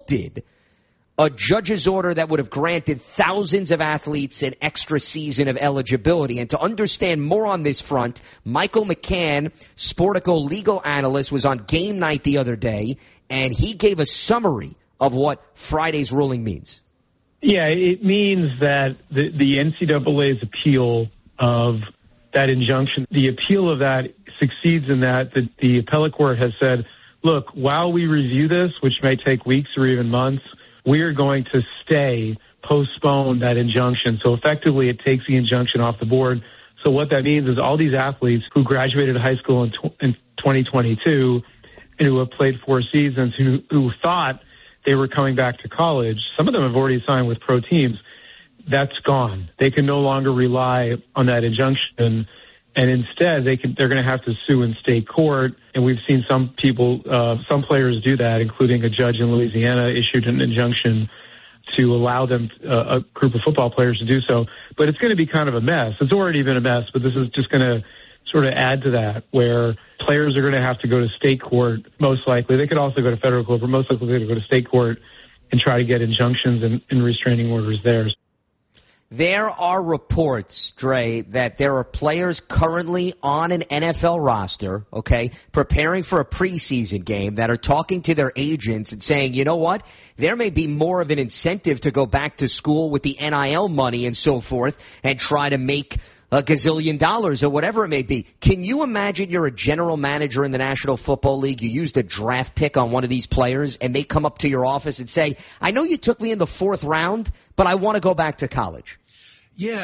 halted a judge's order that would have granted thousands of athletes an extra season of eligibility. And to understand more on this front, Michael McCann, Sportico legal analyst, was on Game Night the other day, and he gave a summary of what Friday's ruling means. Yeah, it means that the NCAA's appeal of that injunction, the appeal of that succeeds in that the appellate court has said, look, while we review this, which may take weeks or even months, we are going to postpone that injunction. So effectively, it takes the injunction off the board. So what that means is all these athletes who graduated high school in 2022 and who have played 4 seasons, who thought they were coming back to college, some of them have already signed with pro teams. That's gone. They can no longer rely on that injunction. And instead, they're going to have to sue in state court. And we've seen some players do that, including a judge in Louisiana issued an injunction to allow them, a group of football players to do so. But it's going to be kind of a mess. It's already been a mess, but this is just going to sort of add to that, where players are going to have to go to state court, most likely. They could also go to federal court, but most likely they're going to go to state court and try to get injunctions and restraining orders there. There are reports, Dre, that there are players currently on an NFL roster, okay, preparing for a preseason game that are talking to their agents and saying, you know what, there may be more of an incentive to go back to school with the NIL money and so forth and try to make a gazillion dollars or whatever it may be. Can you imagine you're a general manager in the National Football League, you used a draft pick on one of these players, and they come up to your office and say, I know you took me in the 4th round, but I want to go back to college? Yeah.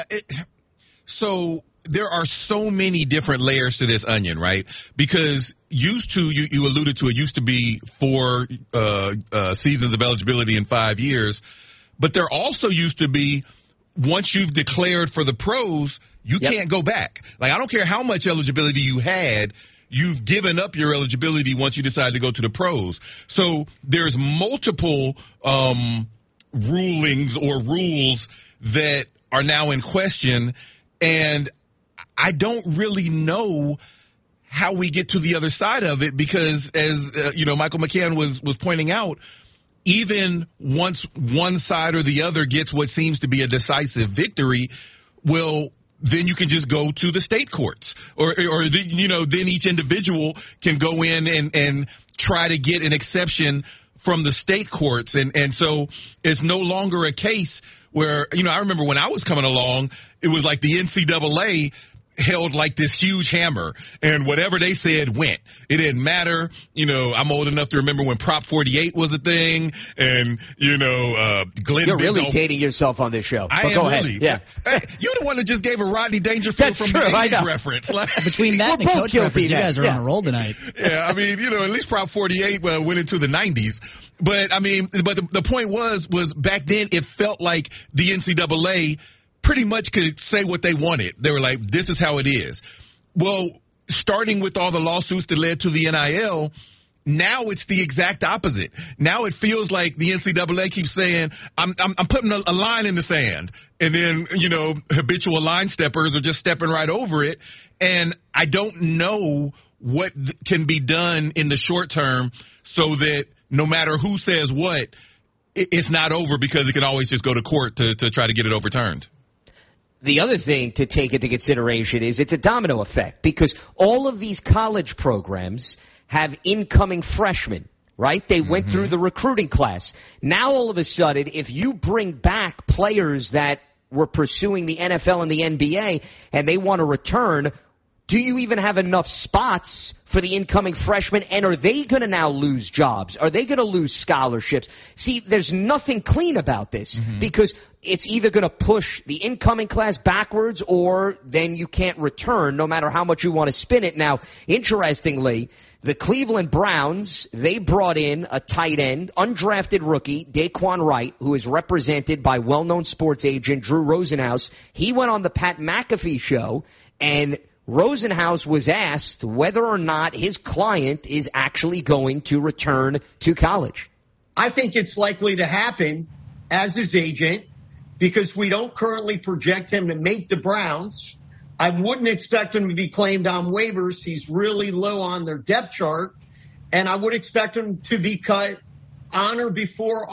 So there are so many different layers to this onion, right? Because you alluded to it, used to be 4 seasons of eligibility in 5 years. But there also used to be, once you've declared for the pros, you can't go back. Like, I don't care how much eligibility you had, you've given up your eligibility once you decide to go to the pros. So there's multiple rulings or rules that are now in question, and I don't really know how we get to the other side of it, because as Michael McCann was pointing out, even once one side or the other gets what seems to be a decisive victory, well, then you can just go to the state courts, or then each individual can go in and try to get an exception from the state courts. And so it's no longer a case where, I remember when I was coming along, it was like the NCAA held like this huge hammer, and whatever they said went. It didn't matter. I'm old enough to remember when Prop 48 was a thing, and Glenn. You're really dating yourself on this show. I am go really. Ahead. Yeah, you're the one that just gave a Rodney Dangerfield That's from true, the 80s reference. Between that and the coach reference, you guys are on a roll tonight. Yeah, at least Prop 48 went into the 90s. But the point was back then it felt like the NCAA pretty much could say what they wanted. They were like, this is how it is. Well, starting with all the lawsuits that led to the NIL, now it's the exact opposite. Now it feels like the NCAA keeps saying, I'm putting a line in the sand. And then, habitual line steppers are just stepping right over it. And I don't know what can be done in the short term so that no matter who says what, it's not over, because it can always just go to court to try to get it overturned. The other thing to take into consideration is it's a domino effect, because all of these college programs have incoming freshmen, right? They went through the recruiting class. Now, all of a sudden, if you bring back players that were pursuing the NFL and the NBA and they want to return, do you even have enough spots for the incoming freshmen? And are they going to now lose jobs? Are they going to lose scholarships? See, there's nothing clean about this, because it's either going to push the incoming class backwards, or then you can't return no matter how much you want to spin it. Now, interestingly, the Cleveland Browns, they brought in a tight end, undrafted rookie, Daquan Wright, who is represented by well-known sports agent Drew Rosenhaus. He went on the Pat McAfee show, and Rosenhaus was asked whether or not his client is actually going to return to college. I think it's likely to happen, as his agent, because we don't currently project him to make the Browns. I wouldn't expect him to be claimed on waivers. He's really low on their depth chart. And I would expect him to be cut on or before